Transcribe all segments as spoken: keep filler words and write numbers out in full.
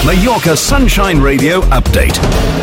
Mallorca Sunshine Radio update.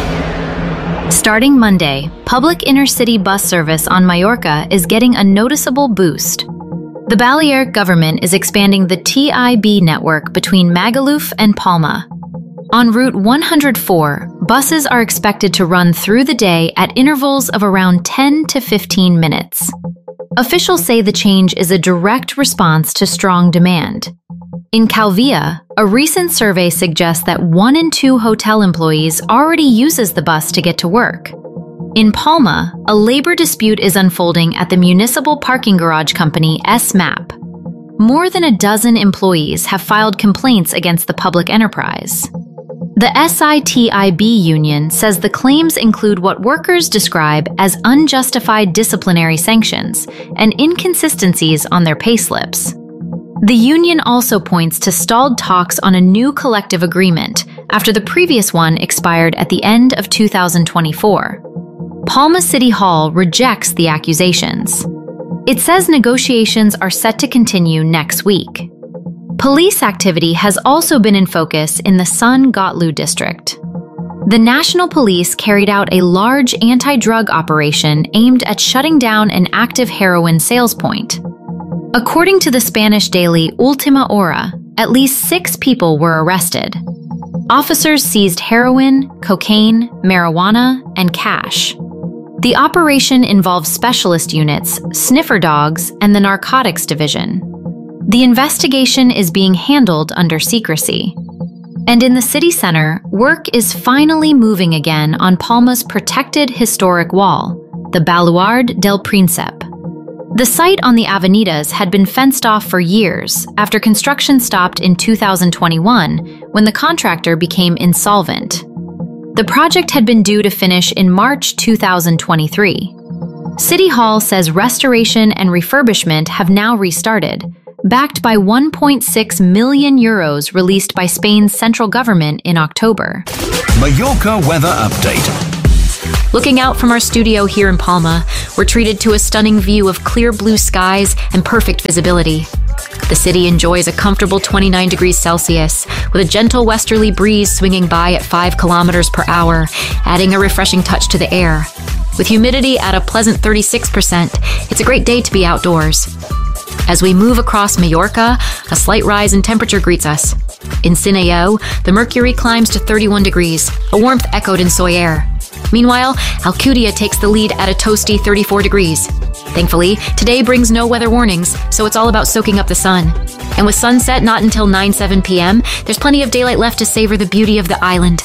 Starting Monday, public inner-city bus service on Mallorca is getting a noticeable boost. The Balearic government is expanding the T I B network between Magaluf and Palma. On Route one hundred four, buses are expected to run through the day at intervals of around ten to fifteen minutes. Officials say the change is a direct response to strong demand. In Calvia, a recent survey suggests that one in two hotel employees already uses the bus to get to work. In Palma, a labor dispute is unfolding at the municipal parking garage company S MAP. More than a dozen employees have filed complaints against the public enterprise. The S I T I B union says the claims include what workers describe as unjustified disciplinary sanctions and inconsistencies on their payslips. The union also points to stalled talks on a new collective agreement after the previous one expired at the end of two thousand twenty-four. Palma City Hall rejects the accusations. It says negotiations are set to continue next week. Police activity has also been in focus in the Sun Gotlu district. The National Police carried out a large anti-drug operation aimed at shutting down an active heroin sales point. According to the Spanish daily Última Hora, at least six people were arrested. Officers seized heroin, cocaine, marijuana, and cash. The operation involved specialist units, sniffer dogs, and the narcotics division. The investigation is being handled under secrecy. And in the city center, work is finally moving again on Palma's protected historic wall, the Baluard del Príncipe. The site on the Avenidas had been fenced off for years after construction stopped in two thousand twenty-one when the contractor became insolvent. The project had been due to finish in March two thousand twenty-three. City Hall says restoration and refurbishment have now restarted, backed by one point six million euros released by Spain's central government in October. Mallorca weather update. Looking out from our studio here in Palma, we're treated to a stunning view of clear blue skies and perfect visibility. The city enjoys a comfortable twenty-nine degrees Celsius, with a gentle westerly breeze swinging by at five kilometers per hour, adding a refreshing touch to the air. With humidity at a pleasant thirty-six percent, it's a great day to be outdoors. As we move across Mallorca, a slight rise in temperature greets us. In Sineo, the mercury climbs to thirty-one degrees, a warmth echoed in Soller. Meanwhile, Alcudia takes the lead at a toasty thirty-four degrees. Thankfully, today brings no weather warnings, so it's all about soaking up the sun. And with sunset not until nine seven p m, there's plenty of daylight left to savor the beauty of the island.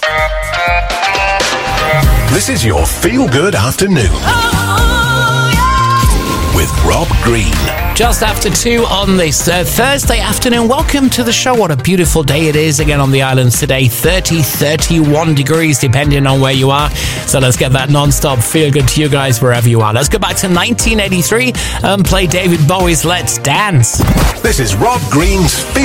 This is your feel-good afternoon. Oh, yeah. With Rob Green. Just after two on this uh, Thursday afternoon. Welcome to the show. What a beautiful day it is again on the islands today. thirty, thirty-one degrees depending on where you are. So let's get that non-stop feel good to you guys wherever you are. Let's go back to nineteen eighty-three and play David Bowie's Let's Dance. This is Rob Green's Feel